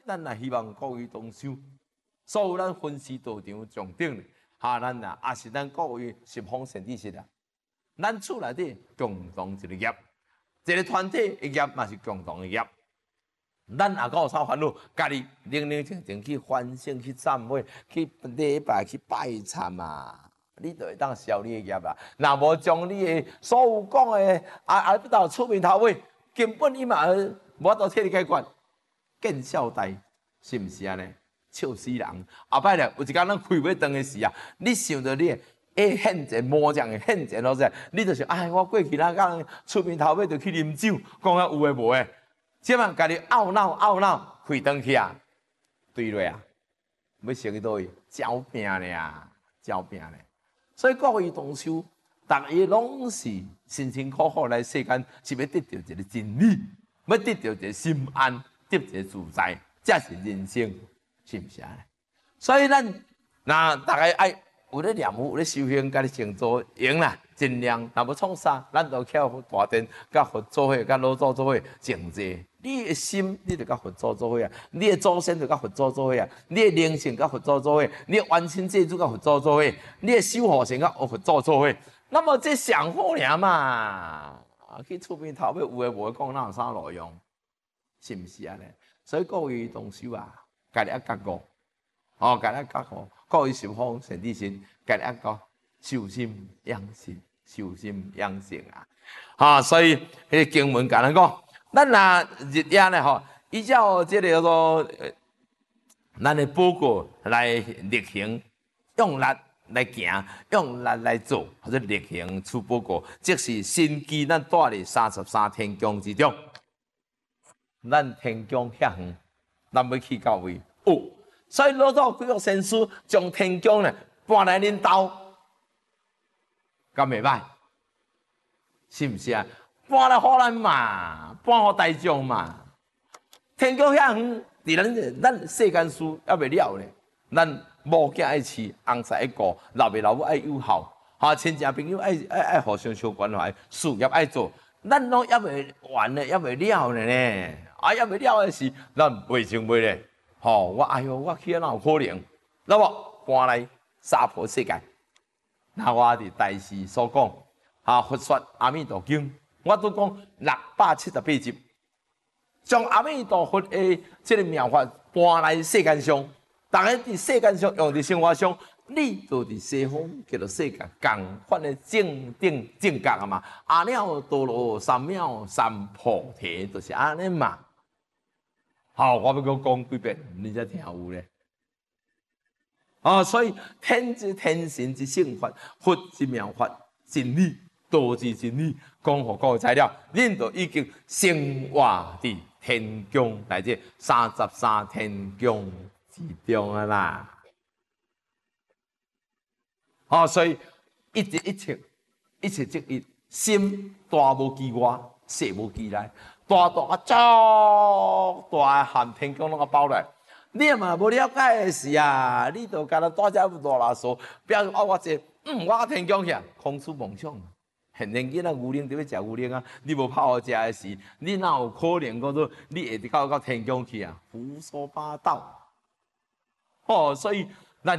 咱也希望各位同修，所有咱分析道场重点的，咱啊也是咱各位十方善知识啊，咱厝内底共同一个业，一个团体的业嘛是共同的业。咱也有啥烦恼，家己冷冷静静去反省、去忏悔、去礼拜、去拜忏啊，你就会当消你的业啦。若无将你的所有讲的不到出面头尾，根本伊嘛无法度替你解决。见笑呆，是毋是安尼？笑死人！后摆咧，有一天咱开尾长的时啊，你想到你现前魔障的现前咯噻，你就想，我过去那讲出面头尾就去啉酒，讲遐有诶无诶。即摆家己懊恼，开灯去啊，对落啊，要升去倒去，招病咧，招病咧。所以各位同修，逐个拢是辛辛苦苦来世间，是要得到一个真理，要得到一个心安，得一个自在，这是人生，是毋是啊？所以咱若大家爱有咧念佛，有咧修行，家己成做用啦，尽量。若要创啥，咱就靠大殿，甲佛做伙，甲老祖做伙，静坐。你的心，你就甲佛祖做伙啊；你的祖先就甲佛祖做伙啊；你的灵性甲佛祖做伙；你的完成祭祖甲佛祖做伙；你的守护神甲佛祖做伙。那么这上好尔嘛，去出面头尾有诶无诶讲，哪有啥路用？是毋是安尼？所以各位同修啊，家己要觉悟，家己要觉悟，各位十方善知识，家己要讲修心养性，修心养性啊！所以迄经文甲咱讲。咱若日夜咧依照这个叫做咱的报告来力行，用力来行，用力来做，或者力行出报告，即是身机咱带伫33天宫之中。咱天宫遐远，咱要去到位所以老早几个先师将天宫咧搬来恁兜，敢袂歹？是毋是啊？搬来荷兰嘛，搬互大众嘛。天宫遐远，咱世间事还袂了咧。咱某囝爱饲，翁婿爱顾，老爸老母爱友好，亲戚朋友爱互相相关怀，事业爱做，咱拢还袂完咧，还袂了咧还袂了的是，咱袂情袂咧。我去哪有可能？那么搬来娑婆世界，那我伫大师所讲，佛说阿弥陀经。我都讲678集，将阿弥陀佛的这个妙法搬来世间上，大家伫世间上用伫生活上，你就伫西方叫做世界共款的正定正觉啊嘛。阿耨多罗三藐三菩提就是安尼嘛。我要讲几遍，你才听有咧。所以天之天神之圣法，佛之妙法，真理。道之真理，讲互各位材料，恁就已经生活伫天宫内底33天宫之中啊啦。所以一切即一心大无其外，小无其内，大啊足大含天宫拢个包来。你嘛无了解的是啊，你就干那大只大拉说，不要我这，我天宫去，空出梦想。现年囡仔牛奶就要食牛奶啊！你无泡好食的时，你哪有可能讲做你会到天宫去啊？胡说八道！所以